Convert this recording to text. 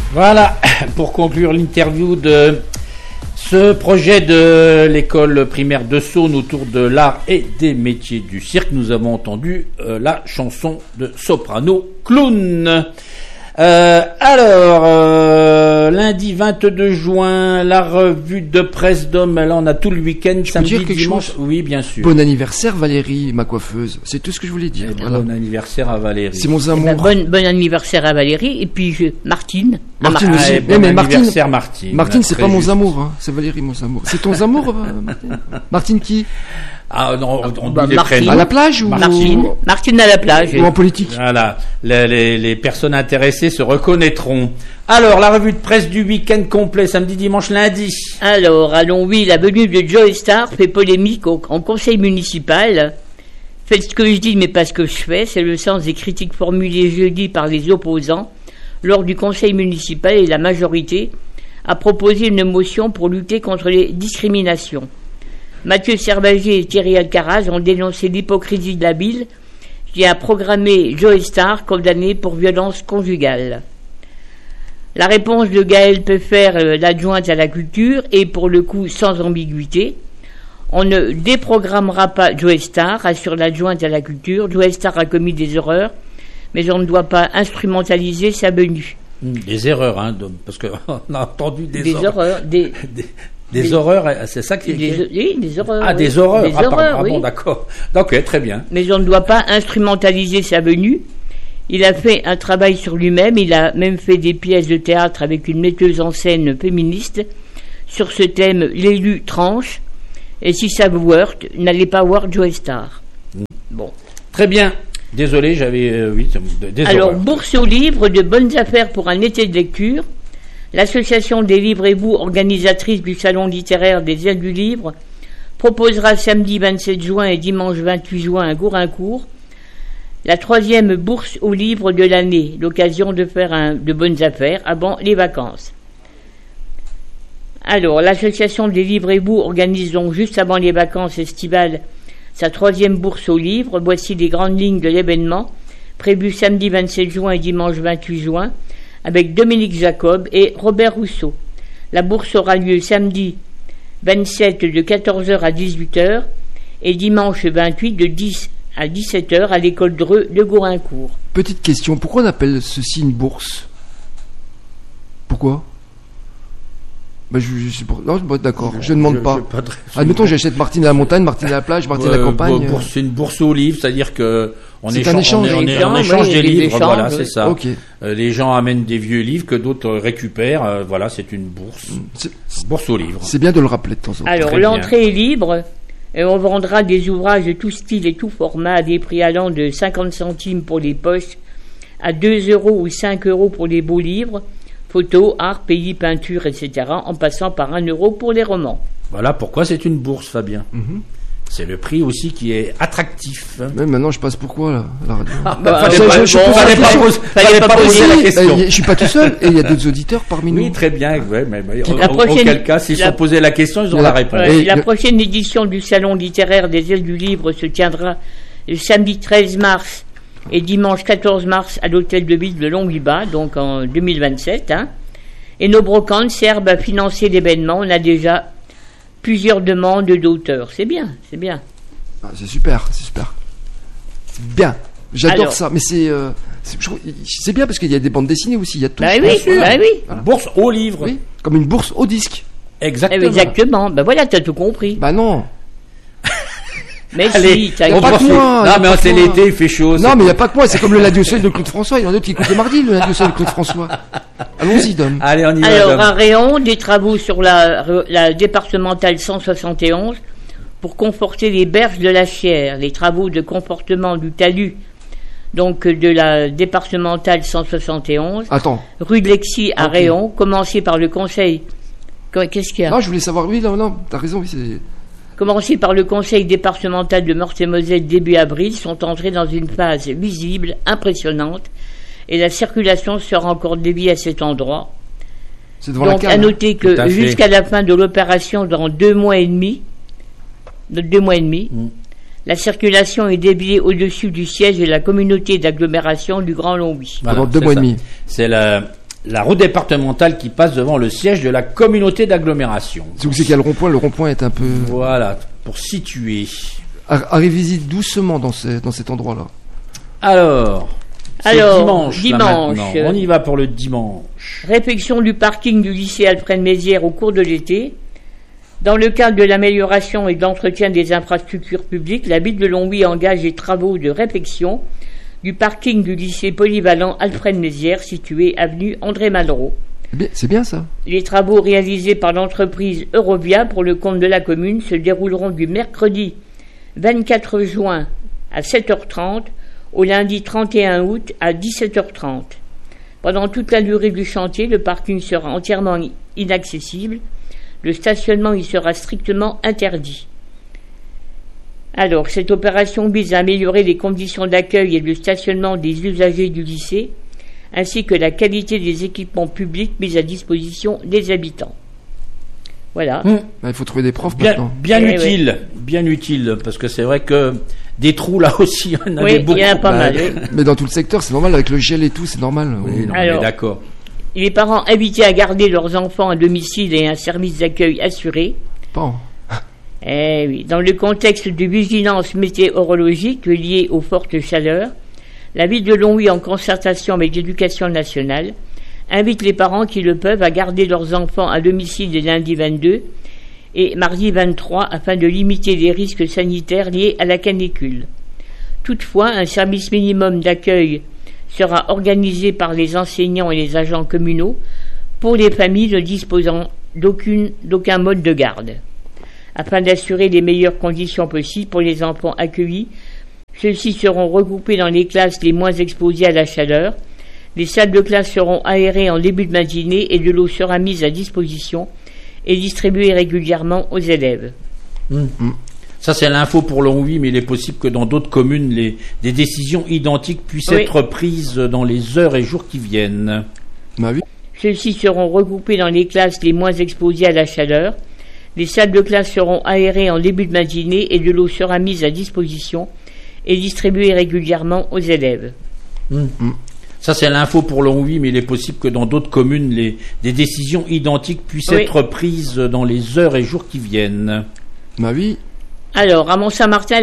Voilà, pour conclure l'interview de ce projet de l'école primaire de Saône autour de l'art et des métiers du cirque, nous avons entendu la chanson de Soprano Clown. Lundi 22 juin, la revue de presse d'Homme, là on a tout le week-end, samedi, dimanche. Oui, bien sûr. Bon anniversaire Valérie, ma coiffeuse. C'est tout ce que je voulais dire. Voilà. Bon anniversaire à Valérie. C'est mon amour. Bon anniversaire à Valérie. Et puis Martine. Martine aussi. Bon anniversaire Martine. Martine, c'est pas mon amour, hein. C'est Valérie mon amour. C'est ton amour, Martine. Martine qui? Ah non, on dit les Martine. prénoms. À la plage ou Martine à la plage. Ou en politique. Voilà, les personnes intéressées se reconnaîtront. Alors, la revue de presse du week-end complet, samedi, dimanche, lundi. Alors, oui, la venue de Joe Star fait polémique en conseil municipal. Faites ce que je dis, mais pas ce que je fais. C'est le sens des critiques formulées jeudi par les opposants lors du conseil municipal, et la majorité a proposé une motion pour lutter contre les discriminations. Mathieu Servager et Thierry Alcaraz ont dénoncé l'hypocrisie de la ville qui a programmé Joe Star condamné pour violence conjugale. La réponse de Gaëlle Peffer, l'adjointe à la culture, est pour le coup sans ambiguïté. On ne déprogrammera pas Joe Star, assure l'adjointe à la culture. Joe Star a commis des erreurs, mais on ne doit pas instrumentaliser sa venue. Des erreurs, hein, parce qu'on a entendu des erreurs. Des horreurs, c'est ça qui est... Oui, des horreurs. Ah, des horreurs. Des horreurs, oui. Bon, d'accord. Ok, très bien. Mais on ne doit pas instrumentaliser sa venue. Il a fait un travail sur lui-même. Il a même fait des pièces de théâtre avec une metteuse en scène féministe sur ce thème, l'élu tranche. Et si ça vous heurte, n'allez pas voir Joe Star. Bon. Très bien. Désolé, j'avais... oui, des Alors, horreurs. bourse aux livres, de bonnes affaires pour un été de lecture. L'association des livres et vous, organisatrice du salon littéraire des ailes du livre, proposera samedi 27 juin et dimanche 28 juin à Gouraincourt la 3e bourse aux livres de l'année, l'occasion de faire de bonnes affaires avant les vacances. Alors, l'association des livres et vous organise donc juste avant les vacances estivales sa 3e bourse aux livres. Voici les grandes lignes de l'événement, prévu samedi 27 juin et dimanche 28 juin, avec Dominique Jacob et Robert Rousseau. La bourse aura lieu samedi 27 de 14h à 18h et dimanche 28 de 10 à 17h à l'école Dreux de Gouraincourt. Petite question, pourquoi on appelle ceci une bourse? Pourquoi? Non, d'accord, je ne demande pas. Admettons, j'achète Martine à la montagne, Martine à la plage, Martine à la campagne. C'est une bourse aux livres, c'est-à-dire que on échange des livres, voilà, c'est ça. Okay. Les gens amènent des vieux livres que d'autres récupèrent, voilà, c'est une bourse. Bourse aux livres. C'est bien de le rappeler de temps en temps. Alors, l'entrée est libre, et on vendra des ouvrages de tout style et tout format à des prix allant de 50 centimes pour les poches à 2 euros ou 5 euros pour les beaux livres. Photos, art, pays, peinture, etc., en passant par 1 euro pour les romans. Voilà pourquoi c'est une bourse, Fabien. C'est le prix aussi qui est attractif. Mais maintenant, je passe pourquoi, là, à la radio? Fallait pas poser la question. Je suis pas tout seul, et il y a d'autres auditeurs parmi nous. Oui, très bien. Ouais, mais auquel cas, s'ils sont posés la question, ils ont la réponse. La prochaine édition du Salon littéraire des ailes du livre se tiendra le samedi 13 mars et dimanche 14 mars à l'hôtel de ville de Longwy-Bas, donc en 2027. Et nos brocantes servent à financer l'événement. On a déjà plusieurs demandes d'auteurs. C'est bien, c'est bien. Ah, c'est super. C'est bien. J'adore ça. Mais c'est bien parce qu'il y a des bandes dessinées aussi. Il y a tout. Bah oui. Voilà. Bourse au livre. Oui, comme une bourse au disque. Exactement. Ben voilà, t'as tout compris. Bah non. Mais allez, si, t'as pas que moi. Non, mais c'est l'été, il fait chaud. Non, mais il n'y a pas que moi, c'est comme le lundi au soleil de Claude François. Il y en a d'autres qui écoutent le mardi, le lundi au soleil de Claude François. Allons-y, Dom. Allez, on y va. Alors, à Réon, des travaux sur la départementale 171 pour conforter les berges de la Chière. Les travaux de confortement du talus, donc de la départementale 171. Attends. Rue de Lexie à Réon, commencé par le conseil. Qu'est-ce qu'il y a? Non, je voulais savoir. Oui, non, t'as raison, oui, c'est. Commencés par le conseil départemental de Meurthe-et-Moselle début avril, sont entrés dans une phase visible, impressionnante, et la circulation sera encore déviée à cet endroit. C'est devant donc, la cale, à noter que jusqu'à la fin de l'opération, dans 2 mois et demi, la circulation est déviée au-dessus du siège de la communauté d'agglomération du Grand Longwy. Voilà, pendant 2 mois et demi. C'est la route départementale qui passe devant le siège de la communauté d'agglomération. C'est où c'est qu'il y a le rond-point. Le rond-point est un peu... Voilà, pour situer. Arrivez-y doucement dans cet endroit-là. Alors, dimanche. Là, dimanche. on y va pour le dimanche. Réfection du parking du lycée Alfred-Mézières au cours de l'été. Dans le cadre de l'amélioration et de l'entretien des infrastructures publiques, la ville de Longwy engage les travaux de réfection du parking du lycée polyvalent Alfred-Mézières situé avenue André Malraux. C'est bien ça. Les travaux réalisés par l'entreprise Eurovia pour le compte de la commune se dérouleront du mercredi 24 juin à 7h30 au lundi 31 août à 17h30. Pendant toute la durée du chantier, le parking sera entièrement inaccessible. Le stationnement y sera strictement interdit. Alors, cette opération vise à améliorer les conditions d'accueil et de stationnement des usagers du lycée, ainsi que la qualité des équipements publics mis à disposition des habitants. Voilà. Il faut trouver des profs bien maintenant. Bien utile, parce que c'est vrai que des trous là aussi, il y en avait beaucoup. Il y en a pas mal. Mais dans tout le secteur, c'est normal, avec le gel et tout, c'est normal. Oui, non, alors, d'accord. Les parents invités à garder leurs enfants à domicile et un service d'accueil assuré. Bon. Oui. Dans le contexte de vigilance météorologique liée aux fortes chaleurs, la ville de Longwy, en concertation avec l'Éducation nationale, invite les parents qui le peuvent à garder leurs enfants à domicile les lundis 22 et mardi 23 afin de limiter les risques sanitaires liés à la canicule. Toutefois, un service minimum d'accueil sera organisé par les enseignants et les agents communaux pour les familles ne disposant d'aucun mode de garde. Afin d'assurer les meilleures conditions possibles pour les enfants accueillis, ceux-ci seront regroupés dans les classes les moins exposées à la chaleur. Les salles de classe seront aérées en début de matinée et de l'eau sera mise à disposition et distribuée régulièrement aux élèves. Ça, c'est l'info pour Longwy, mais il est possible que dans d'autres communes, des décisions identiques puissent être prises dans les heures et jours qui viennent. Oui. Ceux-ci seront regroupés dans les classes les moins exposées à la chaleur. Les salles de classe seront aérées en début de matinée et de l'eau sera mise à disposition et distribuée régulièrement aux élèves. Ça, c'est l'info pour Longwy, mais il est possible que dans d'autres communes, des décisions identiques puissent être prises dans les heures et jours qui viennent. Oui. Alors, à Mont-Saint-Martin,